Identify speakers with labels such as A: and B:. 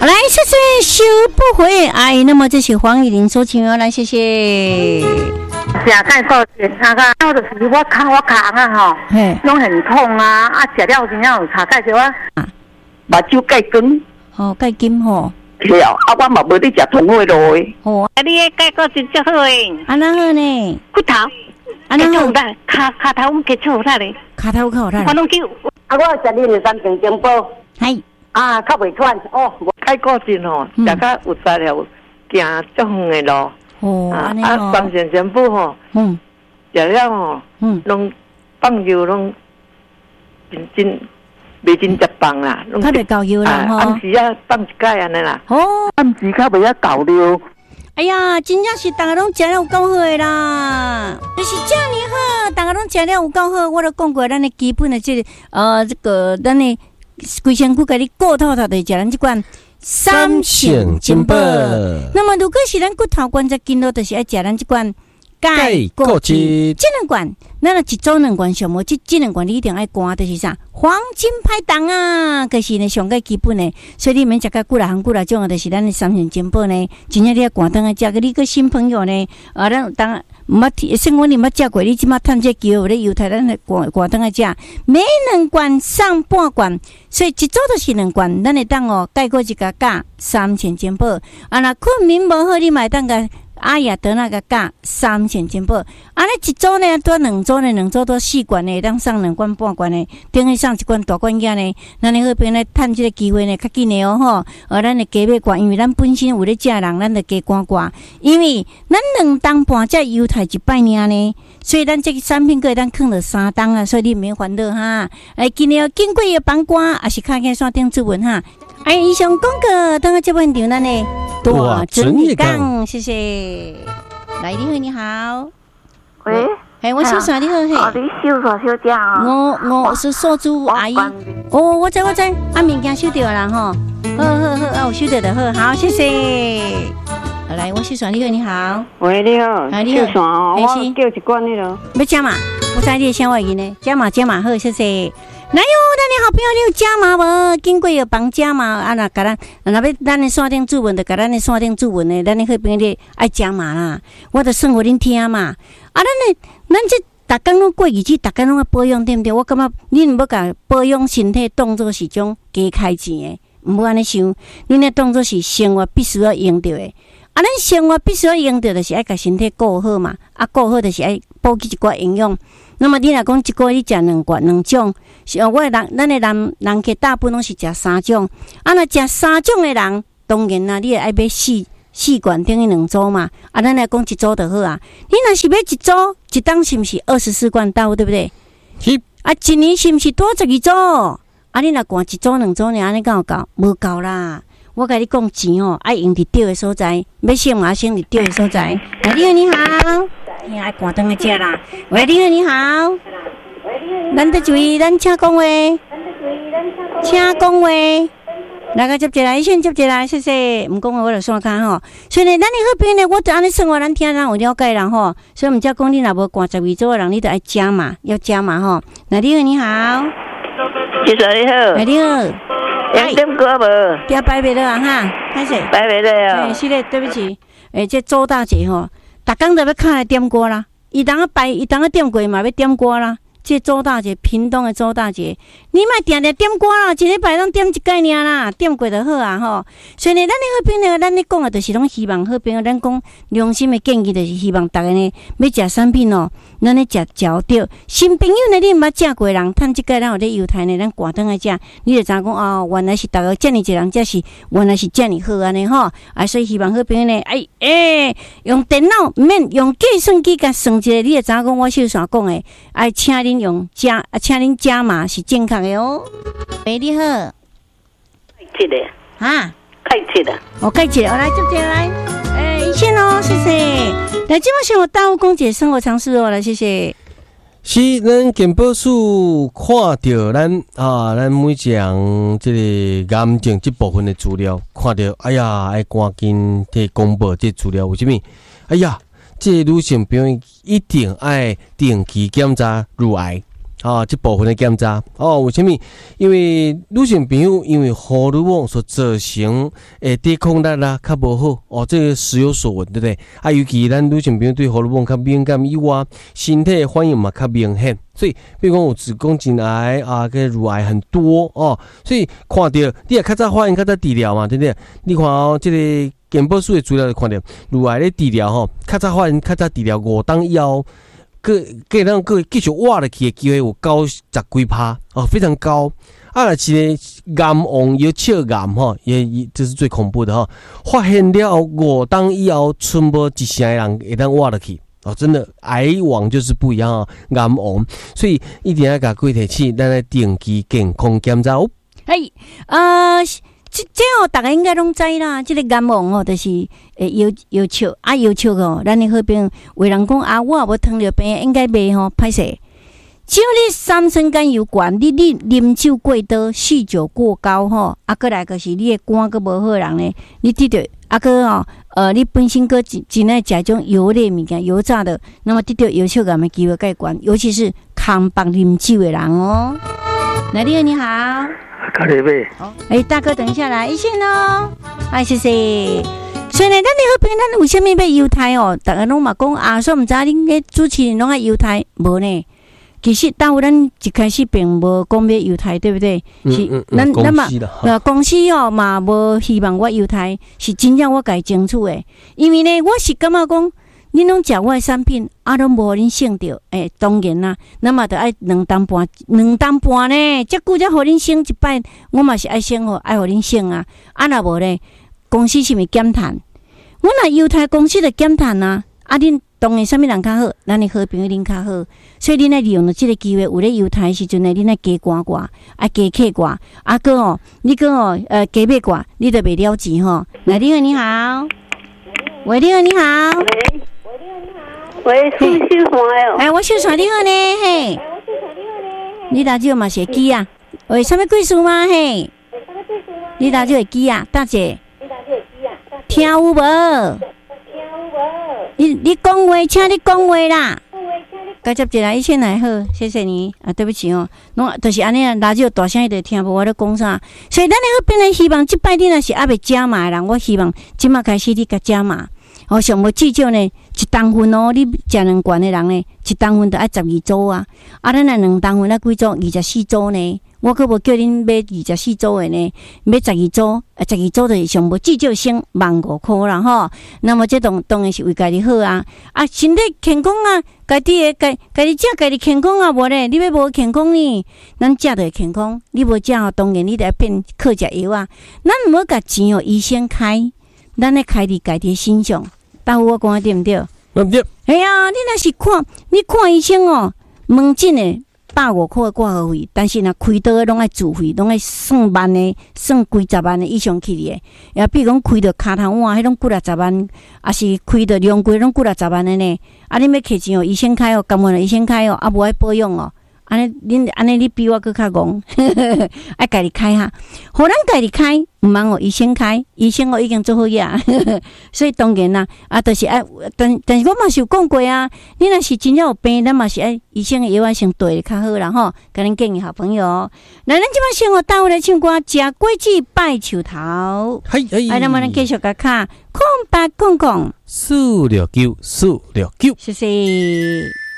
A: 来，谢谢修不回哎，那么这是黄雨玲所请哦，来谢谢。
B: 食钙固健，我就是我脚啊吼，拢很痛啊，食了真正有查钙就啊，目睭钙光，
A: 哦，钙金吼，
B: 是哦，我嘛无咧食通货路的，
A: 哦，
B: 你的钙固真足好诶，
A: 安那好呢？
B: 骨头，
A: 安那好，
B: 骹头我给出来咧，
A: 骹头好啦，
B: 我拢叫，我食你的三瓶金宝，
A: 系。
B: 较袂喘哦，钙固健吼，食较有材料，行足远的路。
A: 哦，安尼哦。
B: 三线全部吼，食了吼，拢放油拢真袂真食饭啦，
A: 较袂够油啦吼。
B: 暗时啊放一盖安尼啦。哦，暗时较袂晓够了。
A: 哎呀，真正是大家拢食了有够好的啦，就是这么好，大家拢食了有够好。我都讲过，咱的基本的这个咱的。规身躯甲你顾透透的食咱这款三线金宝。那么如果是咱骨头关节筋络，就是要食咱这款钙固质。这两罐，咱一周2罐上无，这两罐你一定爱灌，就是啥黄金拍档啊，就是呢上个基本的。所以你免食个几来行几来种，就是咱的三线金宝呢。真正你要灌灯啊，食个你个新朋友呢，咱当。毋捌生活你捌食过，你即马趁这机会咧犹太咱来挂灯来食，每2罐上半罐，所以一周就是2罐，咱会当哦钙固质加3线金宝。若困眠无好，你嘛会当个阿雅德那个3线金宝。尼一周呢多2周呢，2周多4罐呢，当上2罐半罐呢，等于上1罐大罐仔呢，咱咧好边咧趁这个机会呢较紧的哦吼。咱的加买罐，因为咱本身有咧食人，咱就加罐，因为咱2当半只犹太一摆尔呢，所以咱这个产品可咱放了3当啊，所以你免烦恼哈。今日经过的帮瓜，也是看见线顶主文哈。以上广告，等下这半场咱呢多整理讲，谢谢。来，你好，你好。喂，我小嫂，你好，嘿。
C: 你收啥小姐啊？
A: 我是素珠阿姨。我知，物件收到啦吼。好，我收到的好，谢谢。来，我小嫂，你好，你好。
C: 喂，你好。
A: 你好。
C: 小嫂，我叫一罐那个。
A: 要加码？我知你的声话音呢，加码，好，谢谢。来哟，咱的好朋友，你有加码无？经过有帮加码啊！那甲咱，那要咱的线顶主文，就甲咱的线顶主文呢，咱的好朋友你爱加码啦。我就算互恁听嘛。咱这逐工拢过日子，逐工拢要保养，对不对？我感觉恁要甲保养身体当作是种加开钱的，毋好安尼想。恁的当作是生活必须要用到的。咱生活必须要用到，就是爱甲身体顾好嘛。顾好就是爱补给一寡营养。那么你若讲一个月你食2种，咱的人客大部分拢是食3种。若食3种的人，当然啦，你会爱买4罐等于2周嘛。咱来讲1周就好啊。你若是买1周，一当是毋是24罐到，对不对？
D: 是。
A: 一年是毋是多12周？你若灌1周2周呢，安尼敢有够？无够啦。我甲你讲钱哦，爱用伫对的所在，要省嘛省伫对的所在。你好，你好。爱关灯来食啦！喂，你好，你好。咱得注意，咱请讲话。请讲话。来个接一来，先接一来，谢谢。唔讲话我就线卡吼。所以呢，咱的好朋友呢，我就安尼生活，咱听咱有了解人吼。所以毋则讲你若无灌12周的人，你得爱加嘛，要加嘛吼。那你好，你好。
C: 先生你好。
A: 你好。
C: 有点歌无？
A: 要摆袂了啊哈，歹势。
C: 摆袂了啊。
A: 是嘞，对不起。这周大姐吼。逐工都要看来点歌啦，伊当个点过嘛，要点歌啦。这周大姐，屏东的周大姐，你莫定定点歌啦，一礼拜拢点一概念啦，点过就好啊吼。所以呢，咱的好朋友，咱咧讲的就是拢希望好朋友，咱讲良心的建议，就是希望大家呢要食产品哦，咱咧食对。新朋友呢，你毋捌食过人，趁即个咱有咧犹太呢，咱挂灯来食，你就知讲哦，原来是大家遮尔一人，才是原来是遮尔好安尼吼。所以希望好朋友呢，用电脑毋免用计算机甲算一下，你就知讲我秀山讲的，请恁请恁加码是正确的哦。喂，你好。
C: 记得。
A: 哈？
C: 开启的。
A: 我开启了，我来接起来。一线哦，谢谢。来，今晚是我大屋公姐生活常识哦，来谢谢。
D: 是咱健保署看到咱每一项这个癌症这部分的资料，看到哎呀，爱赶紧摕公布这资料，为什么？哎呀，这女性朋友一定爱定期检查乳癌。 这部分的检查为什么？因为女性朋友因为荷尔蒙所造成抵抗力啦较无好这个时有所闻，对不对？尤其咱女性朋友对荷尔蒙较敏感以外，身体的反应嘛较明显，所以比如讲有子宫颈癌跟乳癌很多所以看到你也较早发现、较早治疗嘛，对不对？你看这个健保署的资料就看到乳癌的治疗较早发现、较早治疗5档以后。咱个继续活落去的机会有90几%非常高。是癌王有笑癌也这是最恐怖的发现了5档以后，剩无一成的人会当活落去真的癌王就是不一样癌王，所以一定要甲各位提起，咱来定期健康检查
A: 这大家应该拢知啦。这个癌王就是摇笑摇笑咱的好朋友有人讲我也无糖尿病，应该袂歹势。只要你三酸甘油管，你啉酒过多，酗酒过高过来就是你的肝个无好人呢，你得到你本身个真爱食种油类物件、油炸的，那么得到摇笑癌的机会介悬，尤其是空白啉酒的人来，你好。
E: 卡里贝，
A: 大哥，等一下来一线谢谢。所以呢，咱的好朋友，咱为什么要犹太大家拢嘛讲所以唔知恁个主持人拢爱犹太无呢？其实到咱一开始并无讲要犹太，对不对？是咱嘛公司嘛无希望我犹太，是真正我家争取的。因为呢，我是感觉讲。恁拢食我的产品，拢无恁省着，当然啦，那么就爱2担半呢，遮久才互恁省一摆，我嘛是爱省爱互恁省啊。若无咧，公司是咪减碳？我若犹太公司就减碳啊。恁当然啥物人较好，咱的好朋友恁较好，所以恁爱利用即个机会，有咧犹太时阵呢，恁爱加刮刮，加客刮，你加买刮，你就袂了钱来，你好，喂，你好。
C: 喂，是秀华
A: 我秀华你好呢，嘿。你打这嘛是机啊？喂，什么贵数吗？嘿。你打这机啊，大姐。听有无？你讲话，请你讲话啦。该接一来一线来好，谢谢你对不起拢就是安尼拉就大声一点听无我咧讲啥，所以咱咧本来希望即摆你若是还袂加码的人，我希望即马开始你甲加码。上无至少呢，1担份你食2罐的人呢，1担份就爱12组啊。咱若2担份那几组24组呢？我佫无叫恁买24组的呢，买12组，12组就是上无至少省15000块啦那么这当然是为家己好啊。身体健康家己食家己健康无咧？你要无健康呢？咱食就会健康，你无食当然你得变靠食药啊。咱毋好甲钱医生开。咱咧开伫家己身上，大伙我讲对毋对？
D: 对。
A: 你若是看医生门诊的150块挂号费，但是若开刀的拢爱自费，拢爱算万的，算几十万的以上去的。比如讲开着骹头碗，迄种几60万，是开着量柜拢几60万的呢。你要摕钱医生开甘愿医生开无爱保养安尼你比我更较戆，爱家己开哈，互咱家己开，毋茫医生开，医生已经做好呀，所以当然啦，就是爱，但是我嘛是有讲过啊，你若是真正有病，咱嘛是爱医生的药先对较好啦甲恁建议好朋友，咱即摆生活倒来唱歌，食果子拜树头，那么咱继续甲卡，空白空空，
D: 469，
A: 谢谢。